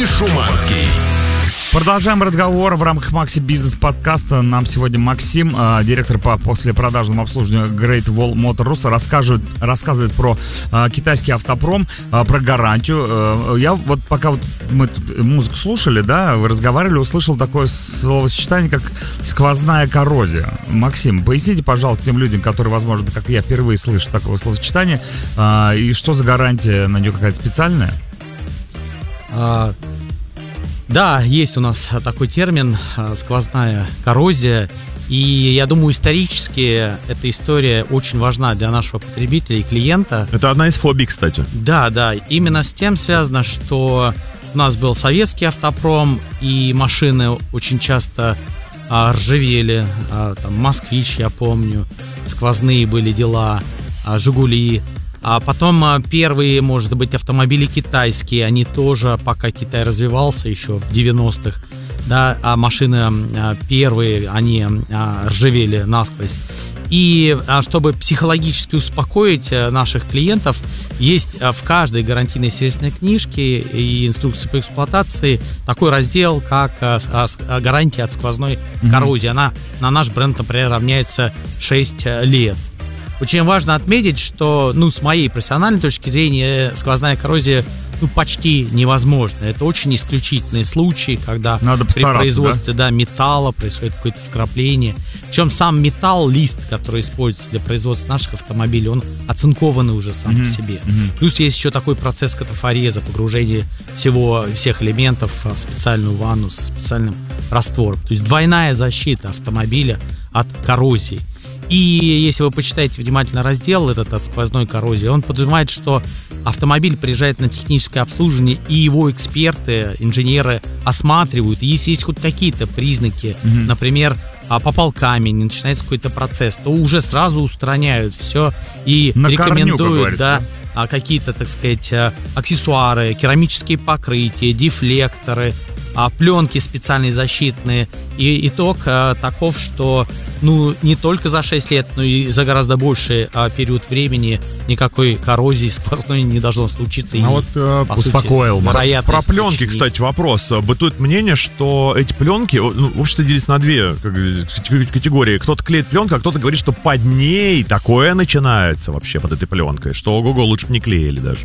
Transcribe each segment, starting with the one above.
и Шуманский. Продолжаем разговор в рамках Макси Бизнес подкаста. Нам сегодня Максим, директор по послепродажному обслуживанию Great Wall Motor Rus, рассказывает про китайский автопром, про гарантию. Я вот пока мы тут музыку слушали, да, вы разговаривали, услышал такое словосочетание, как сквозная коррозия. Максим, поясните, пожалуйста, тем людям, которые, возможно, как я, впервые слышат такое словосочетание, и что за гарантия на нее какая-то специальная? Да, есть у нас такой термин «сквозная коррозия», и я думаю, исторически эта история очень важна для нашего потребителя и клиента. Это одна из фобий, кстати. Да, именно с тем связано, что у нас был советский автопром, и машины очень часто ржавели, там, «Москвич», я помню, сквозные были дела, «Жигули». А потом первые, может быть, автомобили китайские, они тоже, пока Китай развивался еще в 90-х, да, а машины первые, они ржавели насквозь. И чтобы психологически успокоить наших клиентов, есть в каждой гарантийной сервисной книжке и инструкции по эксплуатации такой раздел, как гарантия от сквозной коррозии. Она на наш бренд, например, равняется 6 лет. Очень важно отметить, что, с моей профессиональной точки зрения, сквозная коррозия, почти невозможна. Это очень исключительные случаи, когда при производстве металла происходит какое-то вкрапление. Причем сам металл, лист, который используется для производства наших автомобилей, он оцинкованный уже сам по себе. Плюс есть еще такой процесс катафореза, погружение всех элементов в специальную ванну с специальным раствором. То есть двойная защита автомобиля от коррозии. И если вы почитаете внимательно раздел этот от сквозной коррозии, он подразумевает, что автомобиль приезжает на техническое обслуживание, и его эксперты, инженеры осматривают. И если есть хоть какие-то признаки, например, попал камень, начинается какой-то процесс, то уже сразу устраняют все и рекомендуют какие-то, так сказать, аксессуары, керамические покрытия, дефлекторы, пленки специальные защитные. И итог таков, что не только за 6 лет, но и за гораздо больший период времени никакой коррозии сквозной не должно случиться. Успокоил. Про пленки, кстати, вопрос. Бытует мнение, что эти пленки, в общем-то, делятся на две категории. Кто-то клеит пленку, а кто-то говорит, что под ней такое начинается вообще под этой пленкой, что ого-го, лучше бы не клеили даже.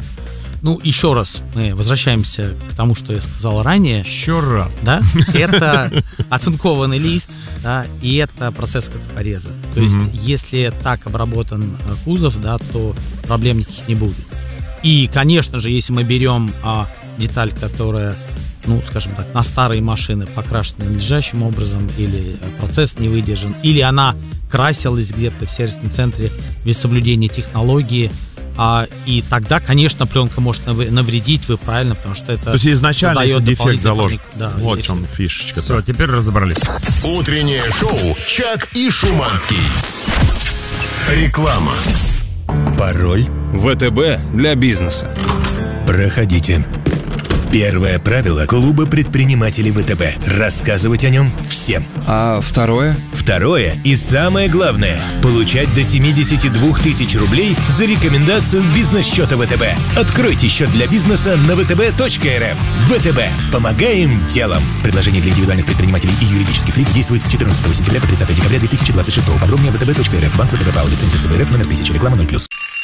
Еще раз мы возвращаемся к тому, что я сказал ранее. Еще раз. Да? Это оцинкованный лист, да, и это процесс катафореза. То есть, если так обработан кузов, да, то проблем никаких не будет. И, конечно же, если мы берем деталь, которая, скажем так, на старые машины покрашена надлежащим образом, или процесс не выдержан, или она красилась где-то в сервисном центре без соблюдения технологии, и тогда, конечно, пленка может навредить, вы правильно, потому что это... То есть изначально если дефект заложен. Да, вот в чем фишечка. Все, теперь разобрались. Утреннее шоу «Чак и Шуманский». Реклама. Пароль. ВТБ для бизнеса. Проходите. Первое правило клуба предпринимателей ВТБ. Рассказывать о нем всем. А второе? Второе и самое главное – получать до 72 тысяч рублей за рекомендацию бизнес-счета ВТБ. Откройте счет для бизнеса на vtb.rf. ВТБ. Помогаем делом. Предложение для индивидуальных предпринимателей и юридических лиц действует с 14 сентября по 30 декабря 2026. Подробнее vtb.rf. Банк ВТБ ПАО. Лицензия ЦБРФ номер 1000. Реклама 0+.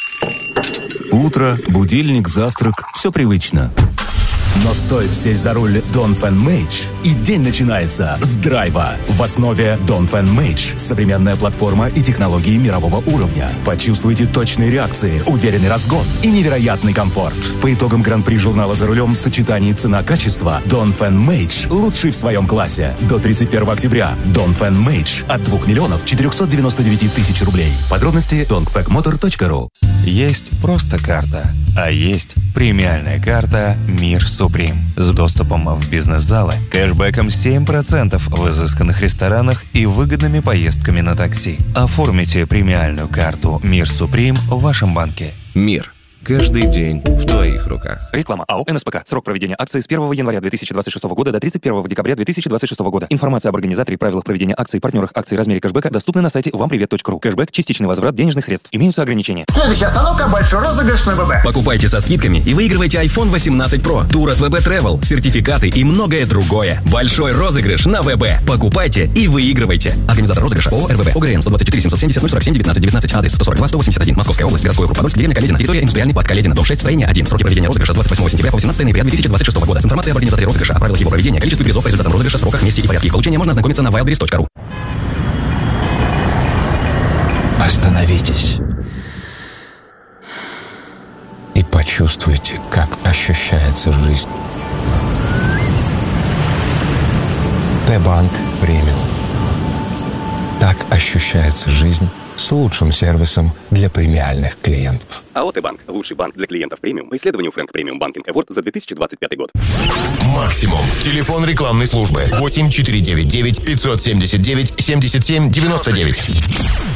Утро, будильник, завтрак – все привычно. Но стоит сесть за руль Dongfeng Mage, и день начинается с драйва. В основе Dongfeng Mage современная платформа и технологии мирового уровня. Почувствуйте точные реакции, уверенный разгон и невероятный комфорт. По итогам гран-при журнала «За рулем» в сочетании цена-качество Dongfeng Mage лучший в своем классе. До 31 октября Dongfeng Mage от 2 миллионов 499 тысяч рублей. Подробности dongfengmotor.ru. Есть просто карта, а есть премиальная карта «Мир Суприм» с доступом в бизнес-залы, кэшбэком 7% в изысканных ресторанах и выгодными поездками на такси. Оформите премиальную карту «Мир Суприм» в вашем банке. Мир. Каждый день в твоих руках. Реклама. АО «НСПК». Срок проведения акции с 1 января 2026 года до 31 декабря 2026 года. Информация об организаторе и правилах проведения акций, партнерах акций, размере кэшбэка доступны на сайте вампривет.ру. Кэшбэк – частичный возврат денежных средств. Имеются ограничения. Следующая остановка – большой розыгрыш на ВБ. Покупайте со скидками и выигрывайте iPhone 18 Pro, тур от ВБ Travel, сертификаты и многое другое. Большой розыгрыш на ВБ. Покупайте и выигрывайте. Организатор розыгрыша ООО РВБ. ОГРН 124 770 047 19 19. Адрес 142 181. Московская область. Городской округ Подольск. Деревня Каледина. Территория индустриальный парк Каледина. Дом 6. Строение 1. Сроки проведения розыгрыша с 28 сентября по 18 ноября 2026 года. С информацией об организаторе розыгрыша, о правилах его проведения, количестве призов по результатам розыгрыша, сроках, месте и порядке их получения можно ознакомиться на wildberries.ru. Остановитесь и почувствуйте, как ощущается жизнь. Т-банк премиум. Так ощущается жизнь с лучшим сервисом для премиальных клиентов. АО «Т-банк» – лучший банк для клиентов премиум по исследованию Frank Premium Banking Award за 2025 год. Максимум. Телефон рекламной службы 8499 579 77 99.